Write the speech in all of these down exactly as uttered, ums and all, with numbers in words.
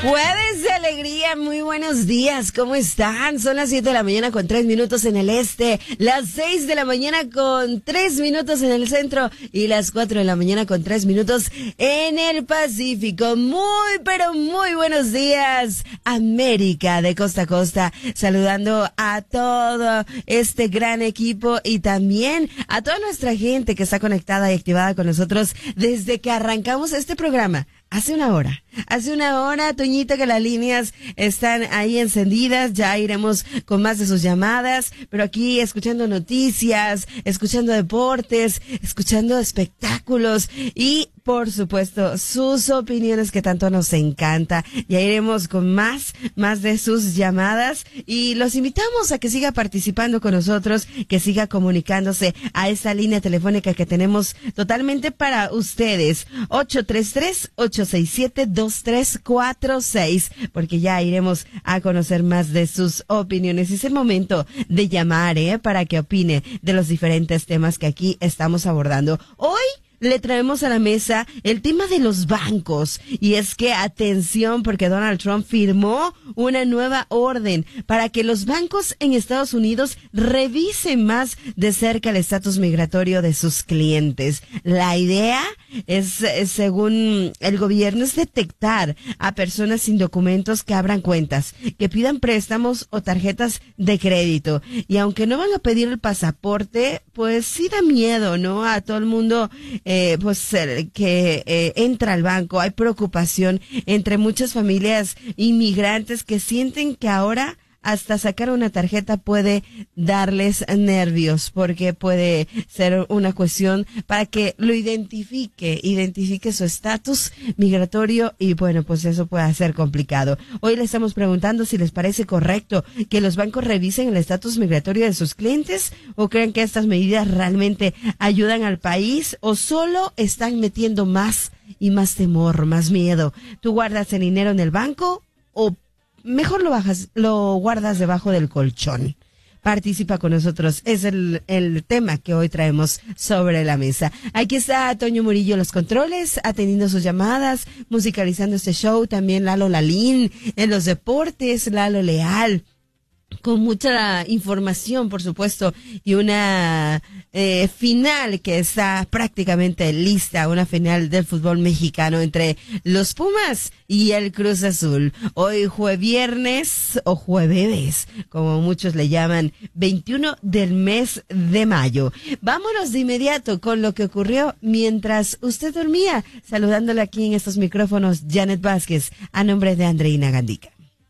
Jueves de alegría, muy buenos días, ¿cómo están? Son las siete de la mañana con tres minutos en el este, las seis de la mañana con tres minutos en el centro y las cuatro de la mañana con tres minutos en el Pacífico. Muy, pero muy buenos días, América de costa a costa, saludando a todo este gran equipo y también a toda nuestra gente que está conectada y activada con nosotros desde que arrancamos este programa. Hace una hora, hace una hora, Toñita, que las líneas están ahí encendidas, ya iremos con más de sus llamadas, pero aquí escuchando noticias, escuchando deportes, escuchando espectáculos y, por supuesto, sus opiniones que tanto nos encanta. Ya iremos con más, más de sus llamadas y los invitamos a que siga participando con nosotros, que siga comunicándose a esta línea telefónica que tenemos totalmente para ustedes, ocho tres tres, ocho seis siete, dos tres cuatro seis, porque ya iremos a conocer más de sus opiniones. Es el momento de llamar, ¿eh? Para que opine de los diferentes temas que aquí estamos abordando. Hoy le traemos a la mesa el tema de los bancos. Y es que, atención, porque Donald Trump firmó una nueva orden para que los bancos en Estados Unidos revisen más de cerca el estatus migratorio de sus clientes. La idea es, según el gobierno, es detectar a personas sin documentos que abran cuentas, que pidan préstamos o tarjetas de crédito. Y aunque no van a pedir el pasaporte, pues sí da miedo, ¿no? A todo el mundo Eh, pues eh, que eh, entra al banco. Hay preocupación entre muchas familias inmigrantes que sienten que ahora hasta sacar una tarjeta puede darles nervios, porque puede ser una cuestión para que lo identifique, identifique su estatus migratorio y bueno, pues eso puede ser complicado. Hoy le estamos preguntando si les parece correcto que los bancos revisen el estatus migratorio de sus clientes o creen que estas medidas realmente ayudan al país o solo están metiendo más y más temor, más miedo. ¿Tú guardas el dinero en el banco o mejor lo bajas, lo guardas debajo del colchón? Participa con nosotros, es el, el tema que hoy traemos sobre la mesa. Aquí está Toño Murillo en los controles, atendiendo sus llamadas, musicalizando este show, también Lalo Lalín en los deportes, Lalo Leal, con mucha información, por supuesto, y una eh, final que está prácticamente lista, una final del fútbol mexicano entre los Pumas y el Cruz Azul. Hoy jueviernes o jueves, como muchos le llaman, veintiuno del mes de mayo. Vámonos de inmediato con lo que ocurrió mientras usted dormía, saludándole aquí en estos micrófonos Janet Vázquez, a nombre de Andreina Gandica.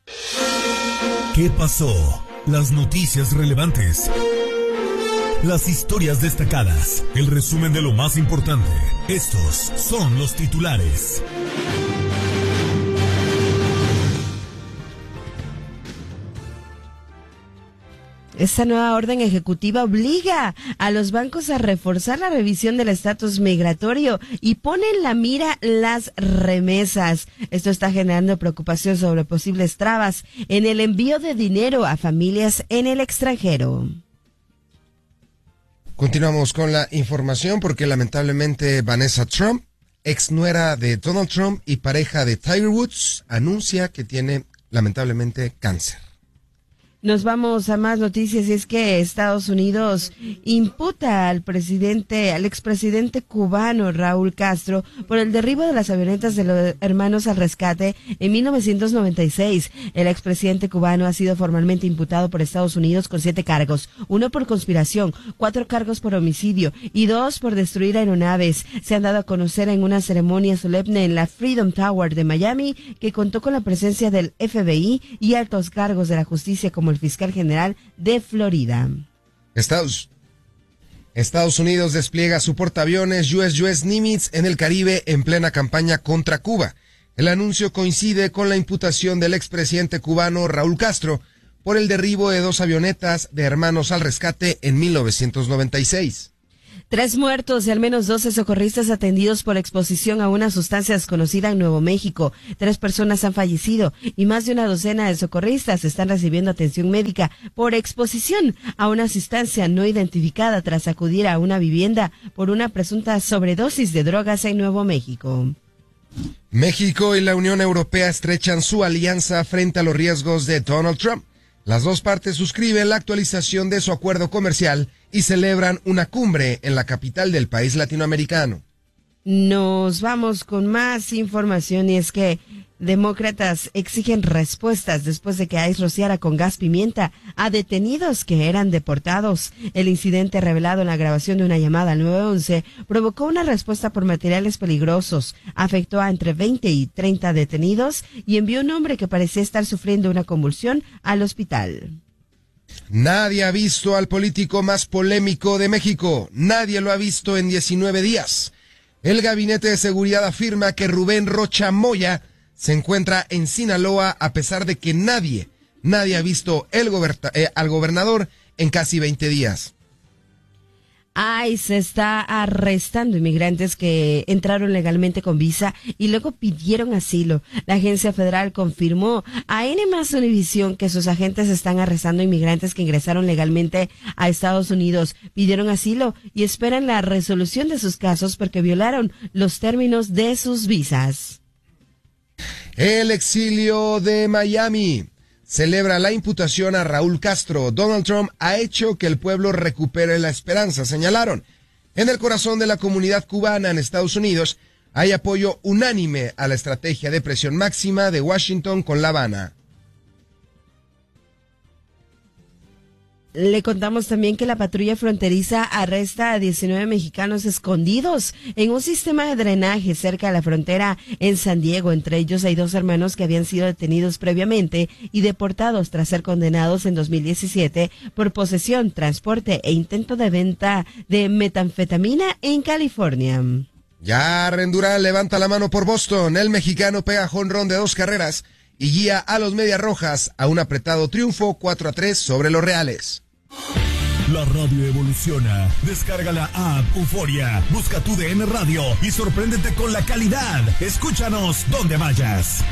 ¿Qué pasó? Las noticias relevantes. Las historias destacadas. El resumen de lo más importante. Estos son los titulares. Esta nueva orden ejecutiva obliga a los bancos a reforzar la revisión del estatus migratorio y pone en la mira las remesas. Esto está generando preocupación sobre posibles trabas en el envío de dinero a familias en el extranjero. Continuamos con la información porque lamentablemente Vanessa Trump, ex nuera de Donald Trump y pareja de Tiger Woods, anuncia que tiene lamentablemente cáncer. Nos vamos a más noticias y es que Estados Unidos imputa al presidente, al expresidente cubano Raúl Castro por el derribo de las avionetas de los hermanos al rescate en mil novecientos noventa y seis. El expresidente cubano ha sido formalmente imputado por Estados Unidos con siete cargos, uno por conspiración, cuatro cargos por homicidio y dos por destruir aeronaves. Se han dado a conocer en una ceremonia solemne en la Freedom Tower de Miami que contó con la presencia del F B I y altos cargos de la justicia como el fiscal general de Florida. Estados, Estados Unidos despliega su portaaviones U S S Nimitz en el Caribe en plena campaña contra Cuba. El anuncio coincide con la imputación del expresidente cubano Raúl Castro por el derribo de dos avionetas de hermanos al rescate en mil novecientos noventa y seis. Tres muertos y al menos doce socorristas atendidos por exposición a una sustancia desconocida en Nuevo México. Tres personas han fallecido y más de una docena de socorristas están recibiendo atención médica por exposición a una sustancia no identificada tras acudir a una vivienda por una presunta sobredosis de drogas en Nuevo México. México y la Unión Europea estrechan su alianza frente a los riesgos de Donald Trump. Las dos partes suscriben la actualización de su acuerdo comercial y celebran una cumbre en la capital del país latinoamericano. Nos vamos con más información y es que demócratas exigen respuestas después de que ICE rociara con gas pimienta a detenidos que eran deportados. El incidente revelado en la grabación de una llamada al nueve once provocó una respuesta por materiales peligrosos, afectó a entre veinte y treinta detenidos y envió a un hombre que parecía estar sufriendo una convulsión al hospital. Nadie ha visto al político más polémico de México. Nadie lo ha visto en diecinueve días. El Gabinete de Seguridad afirma que Rubén Rocha Moya se encuentra en Sinaloa a pesar de que nadie, nadie ha visto el goberta, eh, al gobernador en casi veinte días. ICE está arrestando inmigrantes que entraron legalmente con visa y luego pidieron asilo. La agencia federal confirmó a N más Univisión que sus agentes están arrestando inmigrantes que ingresaron legalmente a Estados Unidos, pidieron asilo y esperan la resolución de sus casos porque violaron los términos de sus visas. El exilio de Miami celebra la imputación a Raúl Castro. Donald Trump ha hecho que el pueblo recupere la esperanza, señalaron. En el corazón de la comunidad cubana en Estados Unidos hay apoyo unánime a la estrategia de presión máxima de Washington con La Habana. Le contamos también que la patrulla fronteriza arresta a diecinueve mexicanos escondidos en un sistema de drenaje cerca de la frontera en San Diego. Entre ellos hay dos hermanos que habían sido detenidos previamente y deportados tras ser condenados en dos mil diecisiete por posesión, transporte e intento de venta de metanfetamina en California. Ya Rendurán levanta la mano por Boston. El mexicano pega jonrón de dos carreras y guía a los Medias Rojas a un apretado triunfo cuatro a tres sobre los Reales. La radio evoluciona. Descarga la app Euforia, busca tu D N Radio y sorpréndete con la calidad. Escúchanos donde vayas.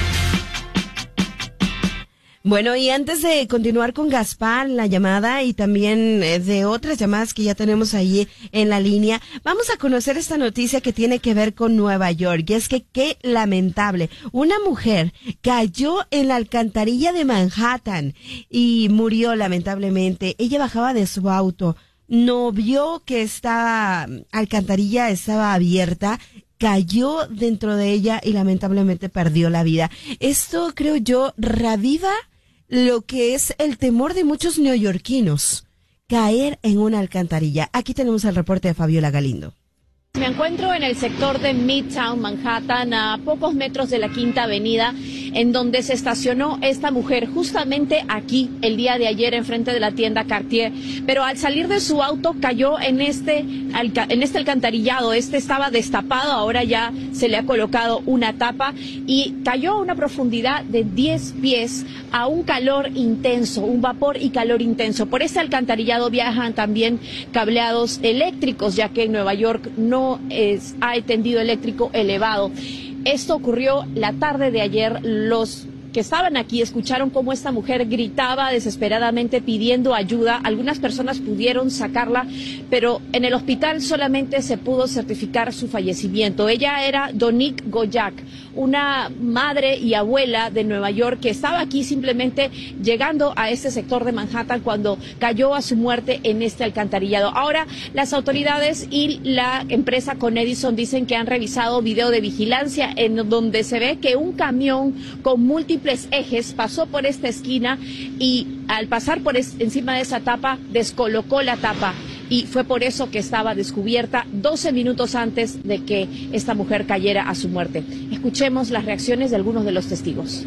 Bueno, y antes de continuar con Gaspar, la llamada y también de otras llamadas que ya tenemos ahí en la línea, vamos a conocer esta noticia que tiene que ver con Nueva York. Y es que qué lamentable, una mujer cayó en la alcantarilla de Manhattan y murió lamentablemente. Ella bajaba de su auto, no vio que esta alcantarilla estaba abierta, cayó dentro de ella y lamentablemente perdió la vida. Esto, creo yo, reaviva lo que es el temor de muchos neoyorquinos, caer en una alcantarilla. Aquí tenemos el reporte de Fabiola Galindo. Me encuentro en el sector de Midtown Manhattan, a pocos metros de la Quinta Avenida, en donde se estacionó esta mujer, justamente aquí, el día de ayer, enfrente de la tienda Cartier. Pero al salir de su auto cayó en este, en este alcantarillado. Este estaba destapado, ahora ya se le ha colocado una tapa y cayó a una profundidad de diez pies a un calor intenso, un vapor y calor intenso. Por este alcantarillado viajan también cableados eléctricos, ya que en Nueva York no es, hay tendido eléctrico elevado. Esto ocurrió la tarde de ayer. Los que estaban aquí escucharon cómo esta mujer gritaba desesperadamente pidiendo ayuda. Algunas personas pudieron sacarla, pero en el hospital solamente se pudo certificar su fallecimiento. Ella era Donique Goyak, una madre y abuela de Nueva York que estaba aquí simplemente llegando a este sector de Manhattan cuando cayó a su muerte en este alcantarillado. Ahora las autoridades y la empresa Con Edison dicen que han revisado video de vigilancia en donde se ve que un camión con múltiples ejes pasó por esta esquina y al pasar por es, encima de esa tapa descolocó la tapa y fue por eso que estaba descubierta doce minutos antes de que esta mujer cayera a su muerte. Escuchemos las reacciones de algunos de los testigos.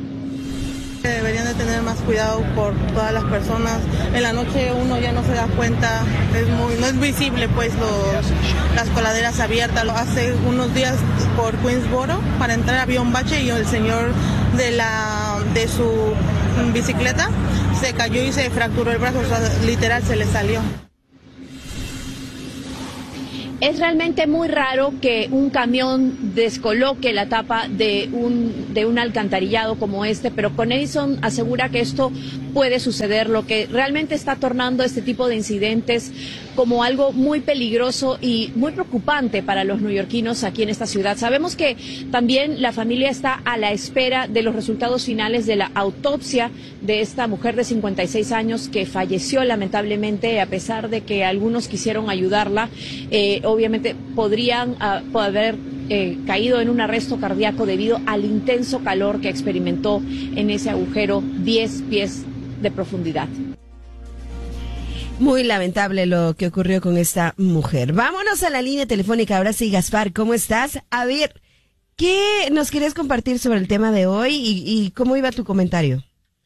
Deberían de tener más cuidado por todas las personas. En la noche uno ya no se da cuenta, es muy, no es visible pues los, las coladeras abiertas. Hace unos días por Queensboro para entrar había un bache y el señor de la de su bicicleta se cayó y se fracturó el brazo, o sea, literal se le salió. Es realmente muy raro que un camión descoloque la tapa de un, de un alcantarillado como este, pero Con Edison asegura que esto puede suceder. Lo que realmente está tornando este tipo de incidentes como algo muy peligroso y muy preocupante para los neoyorquinos aquí en esta ciudad. Sabemos que también la familia está a la espera de los resultados finales de la autopsia de esta mujer de cincuenta y seis años que falleció lamentablemente, a pesar de que algunos quisieron ayudarla. Eh, obviamente podrían uh, poder Eh, caído en un arresto cardíaco debido al intenso calor que experimentó en ese agujero diez pies de profundidad. Muy lamentable lo que ocurrió con esta mujer. Vámonos a la línea telefónica. Ahora sí, Gaspar, ¿cómo estás? A ver, ¿qué nos querías compartir sobre el tema de hoy y, y cómo iba tu comentario?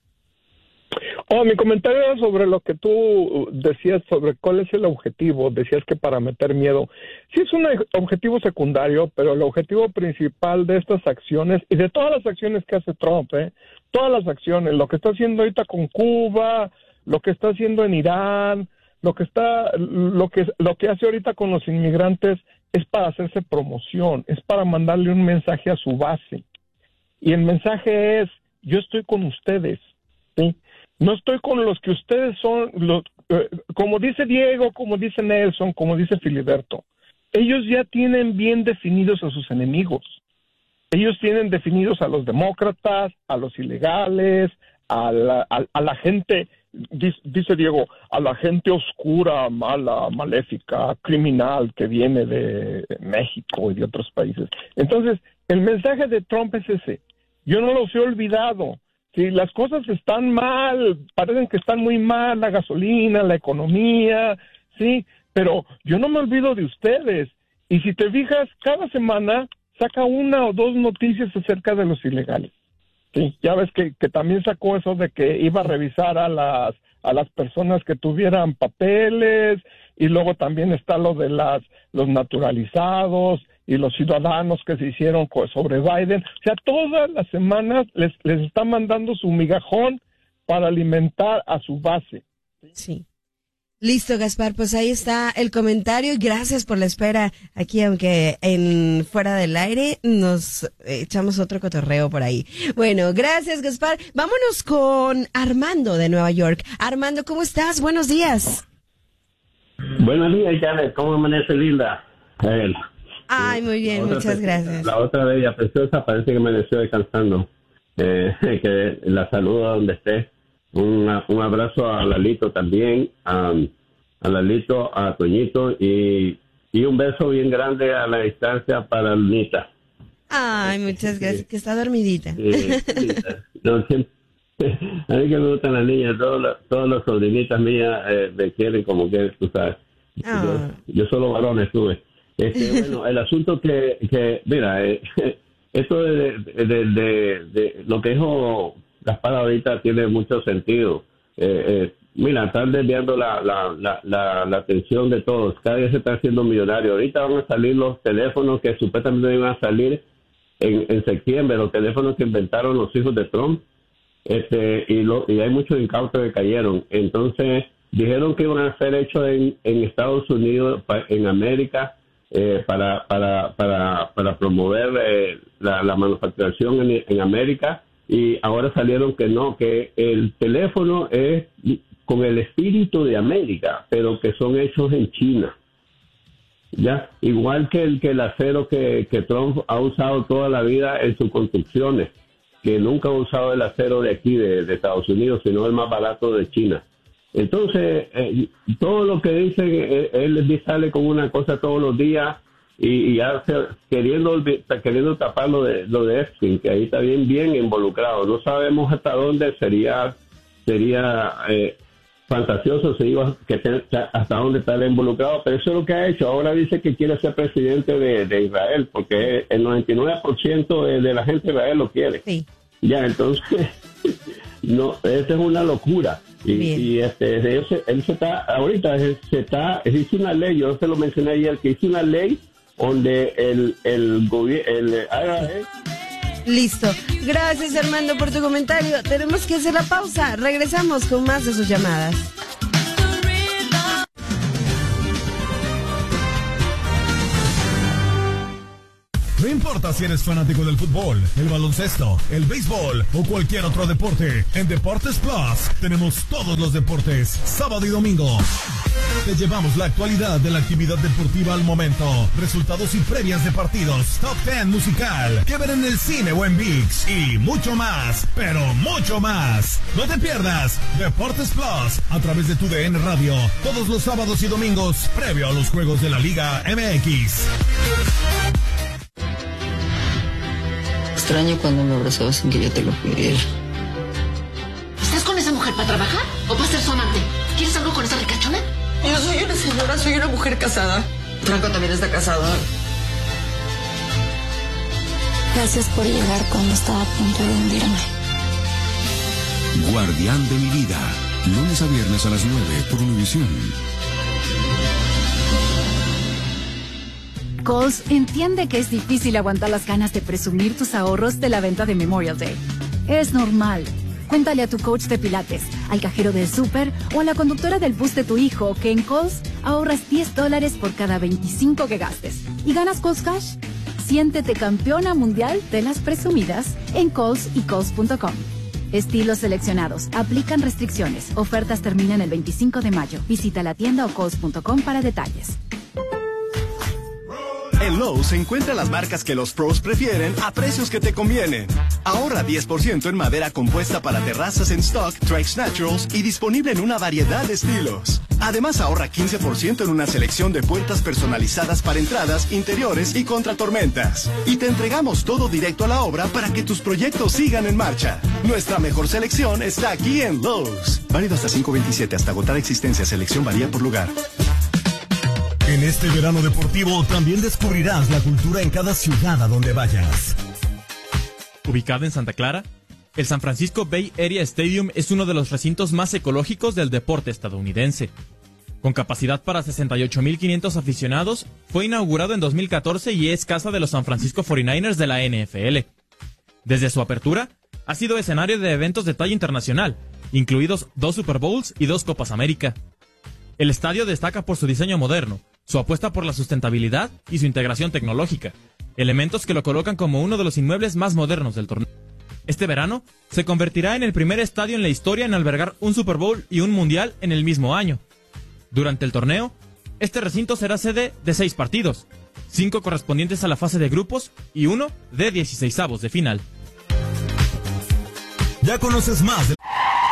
Oh, mi comentario era sobre lo que tú decías sobre cuál es el objetivo. Decías que para meter miedo. Sí es un objetivo secundario, pero el objetivo principal de estas acciones y de todas las acciones que hace Trump, ¿eh? todas las acciones, lo que está haciendo ahorita con Cuba, lo que está haciendo en Irán, lo que está, lo que, lo que hace ahorita con los inmigrantes es para hacerse promoción, es para mandarle un mensaje a su base. Y el mensaje es, yo estoy con ustedes, ¿sí? No estoy con los que ustedes son, los, eh, como dice Diego, como dice Nelson, como dice Filiberto. Ellos ya tienen bien definidos a sus enemigos. Ellos tienen definidos a los demócratas, a los ilegales, a la, a, a la gente, dice, dice Diego, a la gente oscura, mala, maléfica, criminal que viene de México y de otros países. Entonces, el mensaje de Trump es ese. Yo no los he olvidado. Si las cosas están mal, parecen que están muy mal, la gasolina, la economía, sí, pero yo no me olvido de ustedes. Y si te fijas, cada semana saca una o dos noticias acerca de los ilegales. Sí, ya ves que, que también sacó eso de que iba a revisar a las a las personas que tuvieran papeles, y luego también está lo de las los naturalizados y los ciudadanos que se hicieron sobre Biden. O sea, todas las semanas les, les está mandando su migajón para alimentar a su base. Sí. Listo, Gaspar, pues ahí está el comentario y gracias por la espera aquí, aunque en fuera del aire nos echamos otro cotorreo por ahí. Bueno, gracias, Gaspar. Vámonos con Armando de Nueva York. Armando, ¿cómo estás? Buenos días. Buenos días, Janet. ¿Cómo amanece, linda? Eh, Ay, muy bien, muchas pe- gracias. La otra bella preciosa parece que amaneció descansando. Eh, que la saludo donde esté. Una, un abrazo a Lalito también, a, a Lalito, a Toñito y, y un beso bien grande a la distancia para Lunita. Ay, muchas gracias, que está dormidita. Eh, no, siempre, a mí que me gustan las niñas, todos los, todos los sobrinitas mías eh, me quieren como que tú sabes. Oh. Yo, yo solo varones tuve. Este, bueno, el asunto que, que mira, eh, esto de, de, de, de, de lo que dijo Gaspar ahorita tiene mucho sentido. Eh, eh, mira, están desviando la, la, la, la, la atención de todos. Cada día se está haciendo millonario. Ahorita van a salir los teléfonos que supuestamente iban a salir en, en septiembre, los teléfonos que inventaron los hijos de Trump. Este, y, lo, y hay muchos incautos que cayeron. Entonces, dijeron que iban a ser hechos en, en Estados Unidos, en América, eh, para, para, para, para promover eh, la, la manufacturación en, en América. Y ahora salieron que no, que el teléfono es con el espíritu de América, pero que son hechos en China. Ya, igual que el, que el acero que, que Trump ha usado toda la vida en sus construcciones, que nunca ha usado el acero de aquí, de, de Estados Unidos, sino el más barato de China. Entonces, eh, todo lo que dicen, eh, él sale con una cosa todos los días, y, y hace, queriendo queriendo tapar lo de lo de Epstein, que ahí está bien bien involucrado. No sabemos hasta dónde sería sería eh, fantasioso si digo que te, hasta dónde está él involucrado, pero eso es lo que ha hecho. Ahora dice que quiere ser presidente de, de Israel, porque el noventa y nueve por ciento de, de la gente de Israel lo quiere. Sí. Ya, entonces, no, esa es una locura. Y, y este, él se, él se está, ahorita se está, hizo una ley, yo se lo mencioné ayer, que hizo una ley donde el el gobierno, el I R S. Listo. Gracias, Armando, por tu comentario. Tenemos que hacer la pausa. Regresamos con más de sus llamadas. No importa si eres fanático del fútbol, el baloncesto, el béisbol o cualquier otro deporte, en Deportes Plus tenemos todos los deportes, sábado y domingo. Te llevamos la actualidad de la actividad deportiva al momento, resultados y previas de partidos, top ten musical, que ver en el cine o en ViX y mucho más, pero mucho más. No te pierdas Deportes Plus a través de tu D N Radio todos los sábados y domingos previo a los juegos de la Liga M X. Extraño cuando me abrazabas sin que yo te lo pidiera. ¿Estás con esa mujer para trabajar o para ser su amante? ¿Quieres algo con esa ricachona? Yo soy una señora, soy una mujer casada. Franco también está casado. Gracias por llegar cuando estaba a punto de hundirme. Guardián de mi vida. Lunes a viernes a las nueve por Univisión. Kohl's entiende que es difícil aguantar las ganas de presumir tus ahorros de la venta de Memorial Day. Es normal. Cuéntale a tu coach de pilates, al cajero del súper o a la conductora del bus de tu hijo que en Kohl's ahorras diez dólares por cada veinticinco que gastes. ¿Y ganas Kohl's Cash? Siéntete campeona mundial de las presumidas en Kohl's y Kohl's punto com. Estilos seleccionados. Aplican restricciones. Ofertas terminan el veinticinco de mayo. Visita la tienda o Kohl's punto com para detalles. En Lowe's encuentra las marcas que los pros prefieren a precios que te convienen. Ahorra diez por ciento en madera compuesta para terrazas en stock, Trex Naturals y disponible en una variedad de estilos. Además ahorra quince por ciento en una selección de puertas personalizadas para entradas, interiores y contra tormentas. Y te entregamos todo directo a la obra para que tus proyectos sigan en marcha. Nuestra mejor selección está aquí en Lowe's. Válido hasta cinco veintisiete, hasta agotar existencia. Selección varía por lugar. En este verano deportivo también descubrirás la cultura en cada ciudad a donde vayas. Ubicado en Santa Clara, el San Francisco Bay Area Stadium es uno de los recintos más ecológicos del deporte estadounidense. Con capacidad para sesenta y ocho mil quinientos aficionados, fue inaugurado en dos mil catorce y es casa de los San Francisco cuarenta y nueve ers de la N F L. Desde su apertura, ha sido escenario de eventos de talla internacional, incluidos dos Super Bowls y dos Copas América. El estadio destaca por su diseño moderno, su apuesta por la sustentabilidad y su integración tecnológica, elementos que lo colocan como uno de los inmuebles más modernos del torneo. Este verano se convertirá en el primer estadio en la historia en albergar un Super Bowl y un Mundial en el mismo año. Durante el torneo, este recinto será sede de seis partidos, cinco correspondientes a la fase de grupos y uno de dieciseisavos de final. Ya conoces más de...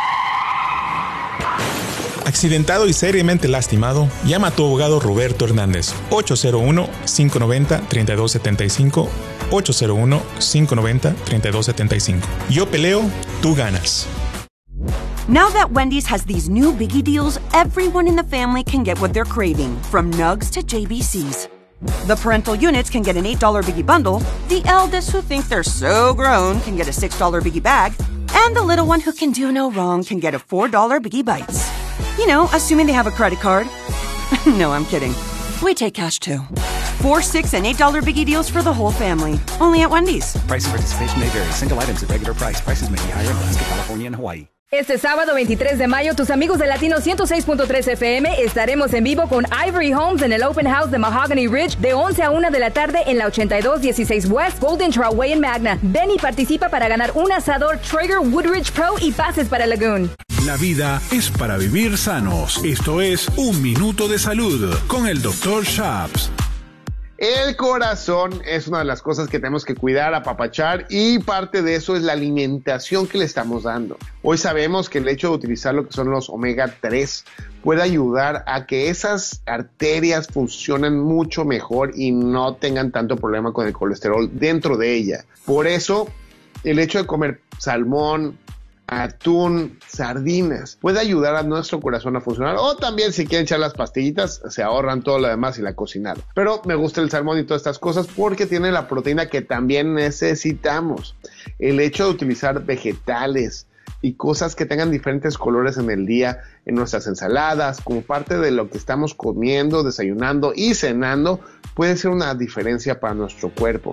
Accidentado y seriamente lastimado, llama a tu abogado Roberto Hernández, ocho cero uno, cinco nueve cero, tres dos siete cinco, ocho cero uno, cinco nueve cero, tres dos siete cinco. Yo peleo, tú ganas. Now that Wendy's has these new biggie deals, everyone in the family can get what they're craving, from nugs to J B Cs. The parental units can get an eight dollar biggie bundle, the eldest who think they're so grown can get a six dollar biggie bag, and the little one who can do no wrong can get a four dollar biggie bites. You know, assuming they have a credit card. No, I'm kidding. We take cash too. Four, six, and eight dollar biggie deals for the whole family. Only at Wendy's. Price and participation may vary. Single items at regular price. Prices may be higher in Alaska, California, and Hawaii. Este sábado veintitrés de mayo, tus amigos de Latino ciento seis punto tres F M estaremos en vivo con Ivory Homes en el Open House de Mahogany Ridge de once a una de la tarde en la ochenta y dos dieciséis West Golden Trail Way en Magna. Ven y participa para ganar un asador Traeger Woodridge Pro y pases para Lagoon. La vida es para vivir sanos. Esto es Un Minuto de Salud con el doctor Shaps. El corazón es una de las cosas que tenemos que cuidar, apapachar, y parte de eso es la alimentación que le estamos dando. Hoy sabemos que el hecho de utilizar lo que son los omega tres puede ayudar a que esas arterias funcionen mucho mejor y no tengan tanto problema con el colesterol dentro de ella. Por eso, el hecho de comer salmón, atún, sardinas, puede ayudar a nuestro corazón a funcionar. O también si quieren echar las pastillitas, se ahorran todo lo demás y la cocinaron. Pero me gusta el salmón y todas estas cosas porque tiene la proteína que también necesitamos. El hecho de utilizar vegetales y cosas que tengan diferentes colores en el día en nuestras ensaladas, como parte de lo que estamos comiendo, desayunando y cenando, puede ser una diferencia para nuestro cuerpo.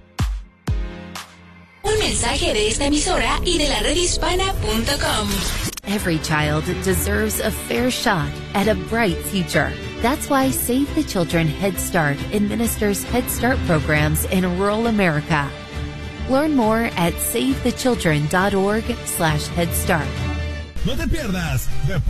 Un mensaje de esta emisora y de la red hispana punto com. Every child deserves a fair shot at a bright future. That's why Save the Children Head Start administers Head Start programs in rural America. Learn more at save the children dot org slash head start. No te pierdas